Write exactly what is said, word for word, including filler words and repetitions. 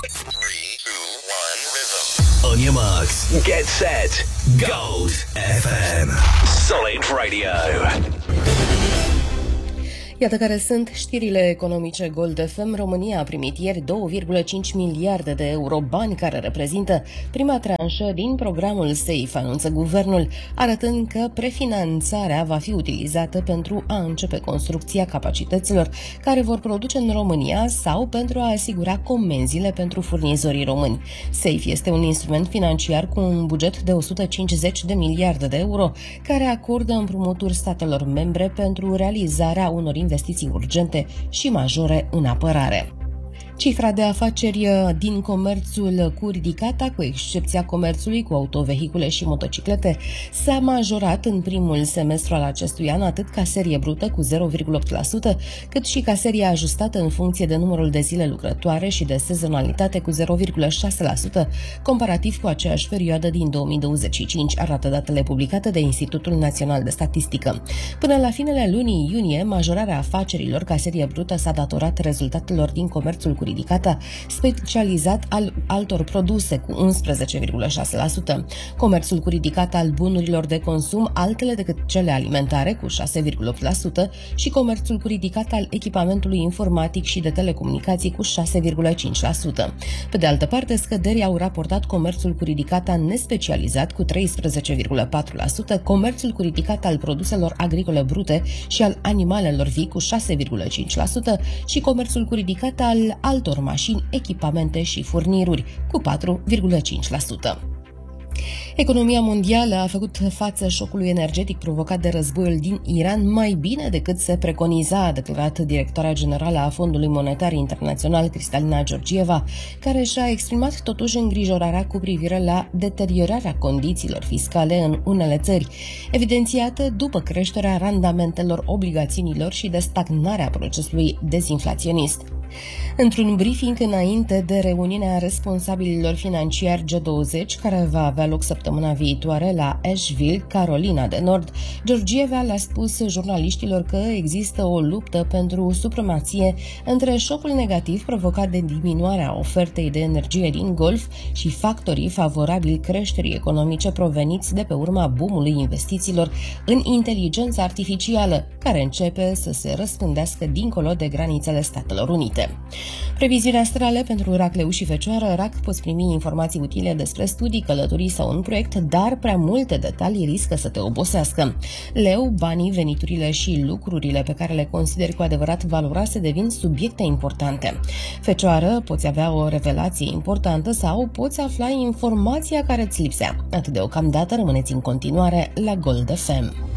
three, two, one, rhythm. On your marks, get set, Gold F M. Solid Radio. Iată care sunt știrile economice Gold F M. România a primit ieri două virgulă cinci miliarde de euro, bani care reprezintă prima tranșă din programul SAFE, anunță guvernul, arătând că prefinanțarea va fi utilizată pentru a începe construcția capacităților care vor produce în România sau pentru a asigura comenzile pentru furnizorii români. SAFE este un instrument financiar cu un buget de o sută cincizeci de miliarde de euro care acordă împrumuturi statelor membre pentru realizarea unor investiții investiții urgente și majore în apărare. Cifra de afaceri din comerțul cu ridicata, cu excepția comerțului cu autovehicule și motociclete, s-a majorat în primul semestru al acestui an, atât ca serie brută cu zero virgulă opt la sută, cât și ca serie ajustată în funcție de numărul de zile lucrătoare și de sezonalitate cu zero virgulă șase la sută, comparativ cu aceeași perioadă din două mii douăzeci și cinci, arată datele publicate de Institutul Național de Statistică. Până la finele lunii iunie, majorarea afacerilor ca serie brută s-a datorat rezultatelor din comerțul cu ridicata, specializat al altor produse cu unsprezece virgulă șase la sută, comerțul cu ridicata al bunurilor de consum altele decât cele alimentare cu șase virgulă opt la sută și comerțul cu ridicata al echipamentului informatic și de telecomunicații cu șase virgulă cinci la sută. Pe de altă parte, scăderii au raportat comerțul cu ridicata nespecializat cu treisprezece virgulă patru la sută, comerțul cu ridicata al produselor agricole brute și al animalelor vii cu șase virgulă cinci la sută și comerțul cu ridicata al altor mașini, echipamente și furniruri cu patru virgulă cinci la sută. Economia mondială a făcut față șocului energetic provocat de războiul din Iran mai bine decât se preconiza, a declarat directoarea generală a Fondului Monetar Internațional, Cristalina Georgieva, care și-a exprimat totuși îngrijorarea cu privire la deteriorarea condițiilor fiscale în unele țări, evidențiată după creșterea randamentelor obligațiunilor și de stagnarea procesului dezinflaționist. Într-un briefing înainte de reuniunea responsabililor financiari G douăzeci, care va avea loc săptămâna viitoare la Asheville, Carolina de Nord, Georgieva le-a spus jurnaliștilor că există o luptă pentru supremație între șocul negativ provocat de diminuarea ofertei de energie din Golf și factorii favorabili creșterii economice proveniți de pe urma boomului investițiilor în inteligența artificială, care începe să se răspândească dincolo de granițele Statelor Unite. Previziuni astrale pentru Rac, Leu și Fecioară. Rac, poți primi informații utile despre studii, călătorii sau un proiect, dar prea multe detalii riscă să te obosească. Leu, banii, veniturile și lucrurile pe care le consideri cu adevărat valoroase devin subiecte importante. Fecioară, poți avea o revelație importantă sau poți afla informația care îți lipsea. Atât deocamdată, rămâneți în continuare la Gold F M.